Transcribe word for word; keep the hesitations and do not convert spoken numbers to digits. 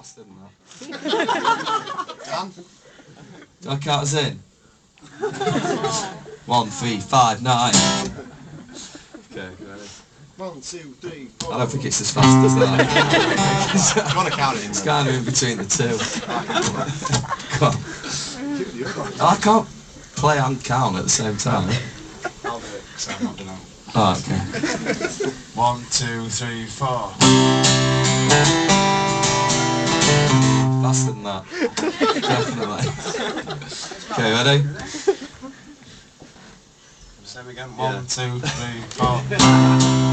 faster than that. Dan? Do I count us in? One, three, five, nine. Okay, ready? One, two, three, four. I don't think it's as fast as that. You want to count it in It's then? kind of in between the two. Come on. I can't play and count at the same time. I'll do it, because I'm not doing it. Oh, okay. One, two, three, four. Faster than that. Definitely. Okay, ready? Same again. Yeah. One, two, three, four.